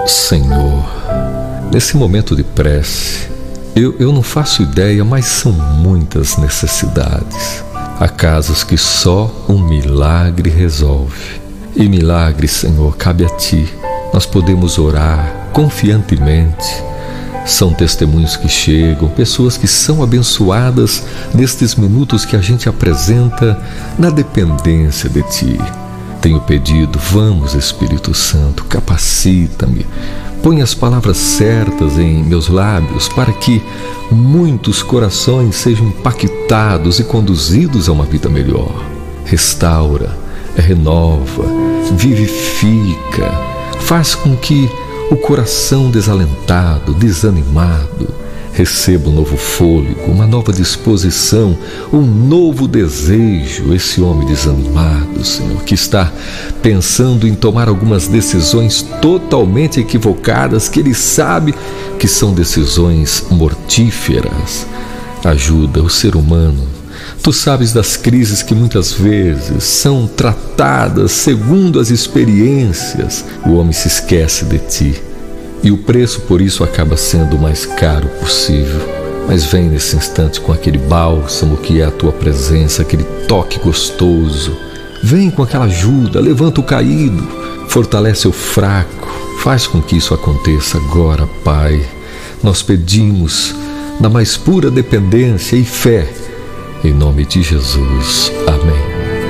Senhor, nesse momento de prece, eu não faço ideia, mas são muitas necessidades. Há casos que só um milagre resolve. E milagre, Senhor, cabe a Ti. Nós podemos orar confiantemente. São testemunhos que chegam, pessoas que são abençoadas nestes minutos que a gente apresenta na dependência de Ti. Tenho pedido, vamos, Espírito Santo, capacita-me. Põe as palavras certas em meus lábios para que muitos corações sejam impactados e conduzidos a uma vida melhor. Restaura, renova, vivifica, faz com que o coração desalentado, desanimado, receba um novo fôlego, uma nova disposição, um novo desejo. Esse homem desanimado, Senhor, que está pensando em tomar algumas decisões totalmente equivocadas, que ele sabe que são decisões mortíferas. Ajuda o ser humano. Tu sabes das crises que muitas vezes são tratadas segundo as experiências. O homem se esquece de Ti. E o preço por isso acaba sendo o mais caro possível. Mas vem nesse instante com aquele bálsamo que é a Tua presença, aquele toque gostoso. Vem com aquela ajuda, levanta o caído, fortalece o fraco. Faz com que isso aconteça agora, Pai. Nós pedimos na mais pura dependência e fé. Em nome de Jesus. Amém.